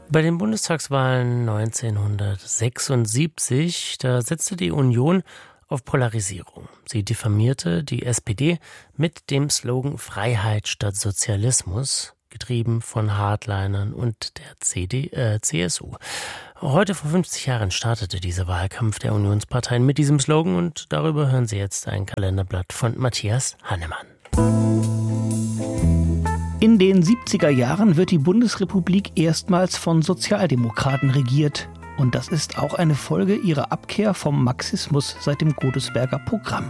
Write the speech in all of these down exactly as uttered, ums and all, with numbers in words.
Bei den Bundestagswahlen neunzehnhundertsechsundsiebzig, da setzte die Union auf Polarisierung. Sie diffamierte die S P D mit dem Slogan Freiheit statt Sozialismus, getrieben von Hardlinern und der C D, äh, C S U. Heute vor fünfzig Jahren startete dieser Wahlkampf der Unionsparteien mit diesem Slogan und darüber hören Sie jetzt ein Kalenderblatt von Matthias Hannemann. In den siebziger Jahren wird die Bundesrepublik erstmals von Sozialdemokraten regiert. Und das ist auch eine Folge ihrer Abkehr vom Marxismus seit dem Godesberger Programm.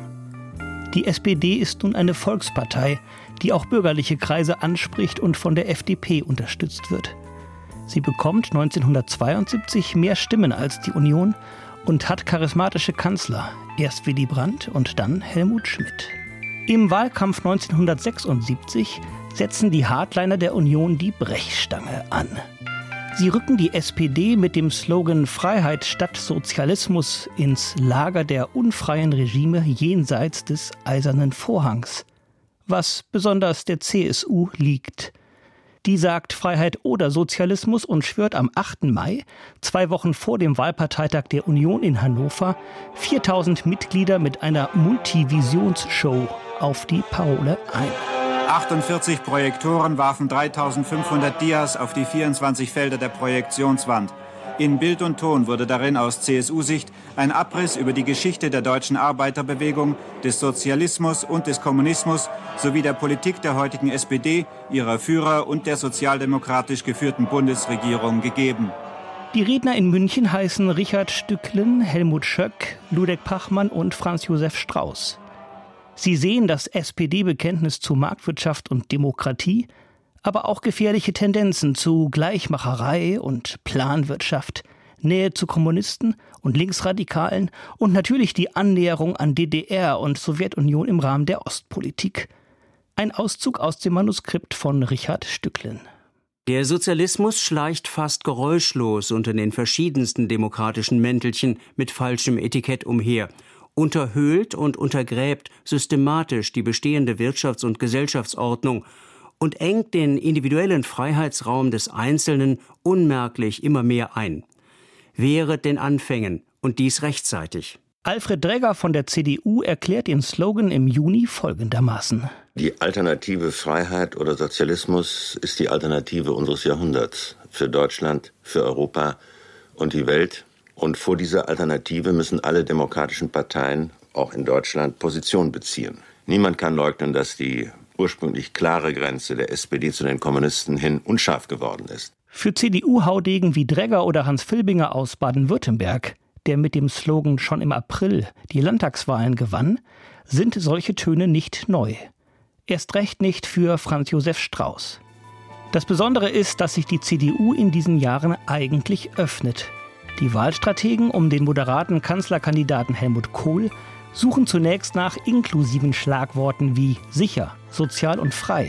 Die S P D ist nun eine Volkspartei, die auch bürgerliche Kreise anspricht und von der F D P unterstützt wird. Sie bekommt neunzehnhundertzweiundsiebzig mehr Stimmen als die Union und hat charismatische Kanzler, erst Willy Brandt und dann Helmut Schmidt. Im Wahlkampf neunzehnhundertsechsundsiebzig setzen die Hardliner der Union die Brechstange an. Sie rücken die S P D mit dem Slogan Freiheit statt Sozialismus ins Lager der unfreien Regime jenseits des Eisernen Vorhangs, was besonders der C S U liegt. Die sagt Freiheit oder Sozialismus und schwört am achten Mai, zwei Wochen vor dem Wahlparteitag der Union in Hannover, viertausend Mitglieder mit einer Multivisionsshow auf die Parole ein. achtundvierzig Projektoren warfen dreitausendfünfhundert Dias auf die vierundzwanzig Felder der Projektionswand. In Bild und Ton wurde darin aus C S U-Sicht ein Abriss über die Geschichte der deutschen Arbeiterbewegung, des Sozialismus und des Kommunismus sowie der Politik der heutigen S P D, ihrer Führer und der sozialdemokratisch geführten Bundesregierung gegeben. Die Redner in München heißen Richard Stücklen, Helmut Schöck, Ludek Pachmann und Franz Josef Strauß. Sie sehen das S P D-Bekenntnis zu Marktwirtschaft und Demokratie, aber auch gefährliche Tendenzen zu Gleichmacherei und Planwirtschaft, Nähe zu Kommunisten und Linksradikalen und natürlich die Annäherung an D D R und Sowjetunion im Rahmen der Ostpolitik. Ein Auszug aus dem Manuskript von Richard Stücklen. Der Sozialismus schleicht fast geräuschlos unter den verschiedensten demokratischen Mäntelchen mit falschem Etikett umher, unterhöhlt und untergräbt systematisch die bestehende Wirtschafts- und Gesellschaftsordnung und engt den individuellen Freiheitsraum des Einzelnen unmerklich immer mehr ein. Wehret den Anfängen und dies rechtzeitig. Alfred Dregger von der C D U erklärt den Slogan im Juni folgendermaßen. Die Alternative Freiheit oder Sozialismus ist die Alternative unseres Jahrhunderts für Deutschland, für Europa und die Welt. Und vor dieser Alternative müssen alle demokratischen Parteien, auch in Deutschland, Position beziehen. Niemand kann leugnen, dass die ursprünglich klare Grenze der S P D zu den Kommunisten hin unscharf geworden ist. Für C D U-Haudegen wie Dregger oder Hans Filbinger aus Baden-Württemberg, der mit dem Slogan schon im April die Landtagswahlen gewann, sind solche Töne nicht neu. Erst recht nicht für Franz Josef Strauß. Das Besondere ist, dass sich die C D U in diesen Jahren eigentlich öffnet. Die Wahlstrategen um den moderaten Kanzlerkandidaten Helmut Kohl suchen zunächst nach inklusiven Schlagworten wie sicher, sozial und frei.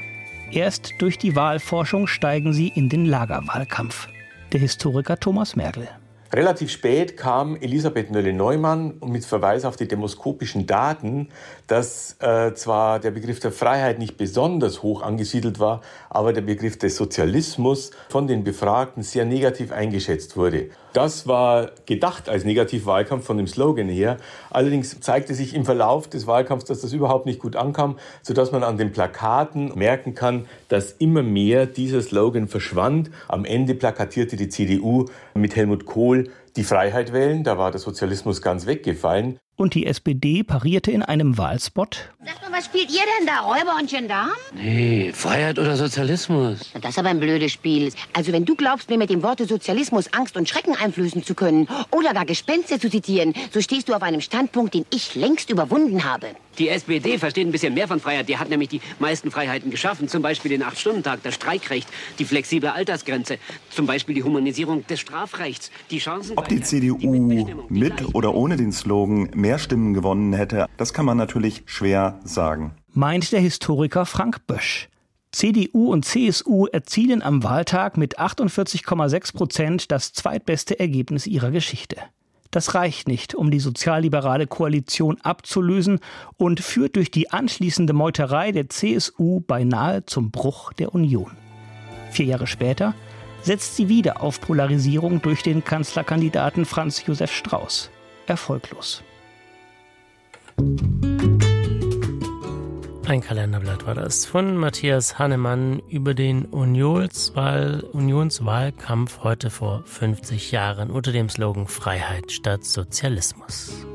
Erst durch die Wahlforschung steigen sie in den Lagerwahlkampf. Der Historiker Thomas Mergel. Relativ spät kam Elisabeth Nölle-Neumann und mit Verweis auf die demoskopischen Daten, dass äh, zwar der Begriff der Freiheit nicht besonders hoch angesiedelt war, aber der Begriff des Sozialismus von den Befragten sehr negativ eingeschätzt wurde. Das war gedacht als Negativwahlkampf von dem Slogan her. Allerdings zeigte sich im Verlauf des Wahlkampfs, dass das überhaupt nicht gut ankam, sodass man an den Plakaten merken kann, dass immer mehr dieser Slogan verschwand. Am Ende plakatierte die C D U mit Helmut Kohl die Freiheit wählen, da war der Sozialismus ganz weggefallen. Und die S P D parierte in einem Wahlspot. Sag mal, was spielt ihr denn da, Räuber und Gendarm? Nee, Freiheit oder Sozialismus? Das ist aber ein blödes Spiel. Also wenn du glaubst, mir mit dem Worte Sozialismus Angst und Schrecken einflößen zu können oder gar Gespenster zu zitieren, so stehst du auf einem Standpunkt, den ich längst überwunden habe. Die S P D versteht ein bisschen mehr von Freiheit. Die hat nämlich die meisten Freiheiten geschaffen. Zum Beispiel den acht-Stunden-Tag, das Streikrecht, die flexible Altersgrenze, zum Beispiel die Humanisierung des Strafrechts, die Chancen. Ob die C D U mit oder ohne den Slogan mehr Stimmen gewonnen hätte, das kann man natürlich schwer sagen. Meint der Historiker Frank Bösch. C D U und C S U erzielen am Wahltag mit achtundvierzig Komma sechs Prozent das zweitbeste Ergebnis ihrer Geschichte. Das reicht nicht, um die sozialliberale Koalition abzulösen und führt durch die anschließende Meuterei der C S U beinahe zum Bruch der Union. Vier Jahre später setzt sie wieder auf Polarisierung durch den Kanzlerkandidaten Franz Josef Strauß. Erfolglos. Ein Kalenderblatt war das von Matthias Hannemann über den Unionswahl, Unionswahlkampf heute vor fünfzig Jahren unter dem Slogan Freiheit statt Sozialismus.